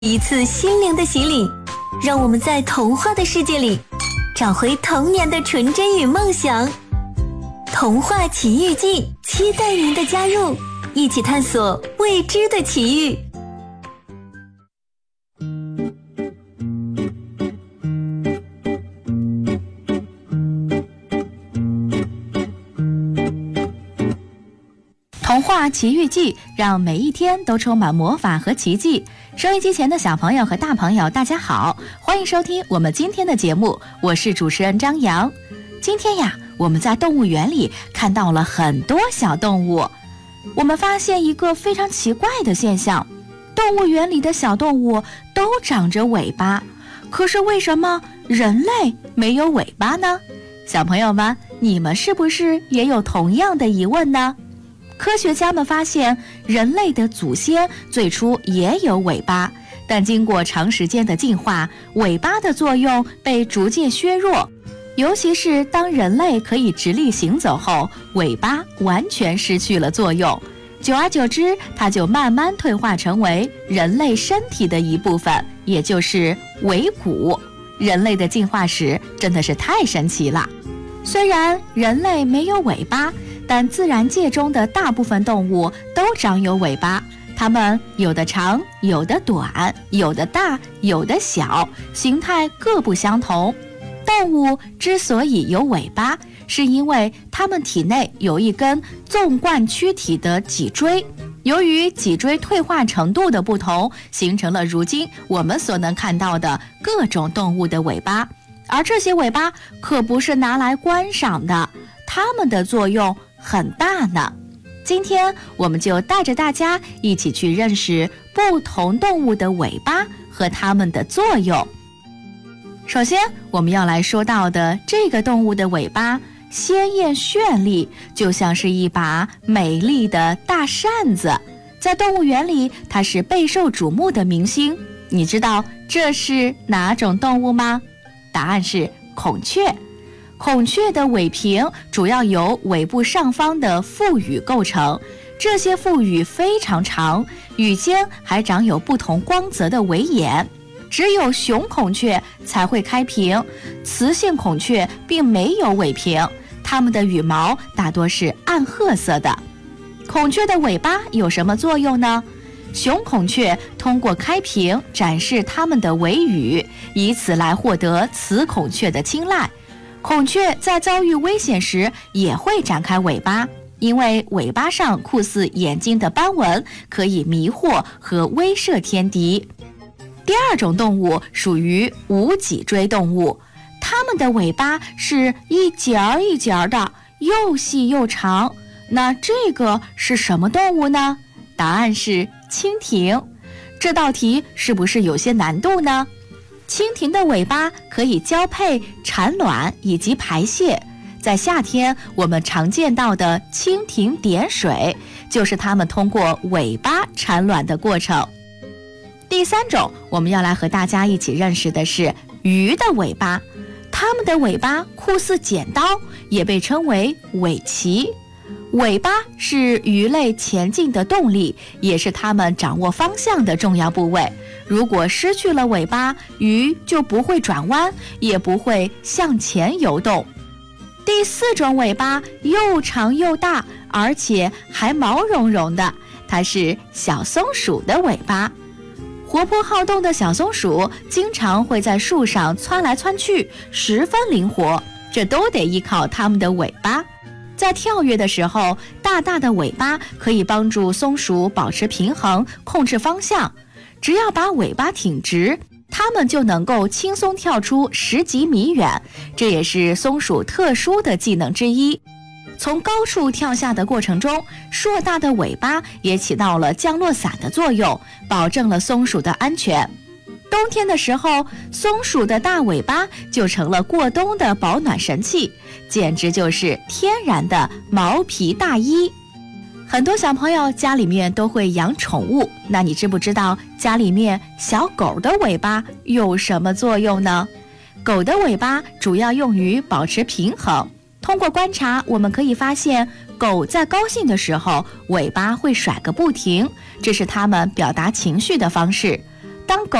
一次心灵的洗礼，让我们在童话的世界里找回童年的纯真与梦想。童话奇遇记，期待您的加入，一起探索未知的奇遇。 童话奇遇记，让每一天都充满魔法和奇迹。收音机前的小朋友和大朋友，大家好，欢迎收听我们今天的节目，我是主持人张扬。今天呀，我们在动物园里看到了很多小动物，我们发现一个非常奇怪的现象，动物园里的小动物都长着尾巴，可是为什么人类没有尾巴呢？小朋友们，你们是不是也有同样的疑问呢？科学家们发现，人类的祖先最初也有尾巴，但经过长时间的进化，尾巴的作用被逐渐削弱，尤其是当人类可以直立行走后，尾巴完全失去了作用。久而久之，它就慢慢退化成为人类身体的一部分，也就是尾骨。人类的进化史真的是太神奇了。虽然人类没有尾巴，但自然界中的大部分动物都长有尾巴，它们有的长，有的短，有的大，有的小，形态各不相同。动物之所以有尾巴，是因为它们体内有一根纵贯躯体的脊椎，由于脊椎退化程度的不同，形成了如今我们所能看到的各种动物的尾巴。而这些尾巴可不是拿来观赏的，它们的作用很大呢。今天我们就带着大家一起去认识不同动物的尾巴和它们的作用。首先我们要来说到的这个动物的尾巴鲜艳绚丽，就像是一把美丽的大扇子，在动物园里它是备受瞩目的明星。你知道这是哪种动物吗？答案是孔雀。孔雀的尾屏主要由尾部上方的腹羽构成，这些腹羽非常长，羽间还长有不同光泽的尾眼。只有雄孔雀才会开屏，雌性孔雀并没有尾屏，它们的羽毛大多是暗褐色的。孔雀的尾巴有什么作用呢？雄孔雀通过开屏展示它们的尾羽，以此来获得雌孔雀的青睐。孔雀在遭遇危险时也会展开尾巴，因为尾巴上酷似眼睛的斑纹可以迷惑和威慑天敌。第二种动物属于无脊椎动物，它们的尾巴是一节儿一节儿的，又细又长。那这个是什么动物呢？答案是蜻蜓。这道题是不是有些难度呢？蜻蜓的尾巴可以交配、产卵以及排泄。在夏天，我们常见到的蜻蜓点水，就是它们通过尾巴产卵的过程。第三种，我们要来和大家一起认识的是鱼的尾巴。它们的尾巴酷似剪刀，也被称为尾鳍。尾巴是鱼类前进的动力，也是它们掌握方向的重要部位。如果失去了尾巴，鱼就不会转弯，也不会向前游动。第四种尾巴又长又大，而且还毛茸茸的，它是小松鼠的尾巴。活泼好动的小松鼠经常会在树上窜来窜去，十分灵活，这都得依靠它们的尾巴。在跳跃的时候，大大的尾巴可以帮助松鼠保持平衡，控制方向。只要把尾巴挺直，它们就能够轻松跳出10几米远，这也是松鼠特殊的技能之一。从高处跳下的过程中，硕大的尾巴也起到了降落伞的作用，保证了松鼠的安全。冬天的时候，松鼠的大尾巴就成了过冬的保暖神器，简直就是天然的毛皮大衣。很多小朋友家里面都会养宠物，那你知不知道家里面小狗的尾巴有什么作用呢？狗的尾巴主要用于保持平衡。通过观察，我们可以发现，狗在高兴的时候，尾巴会甩个不停，这是它们表达情绪的方式。 当狗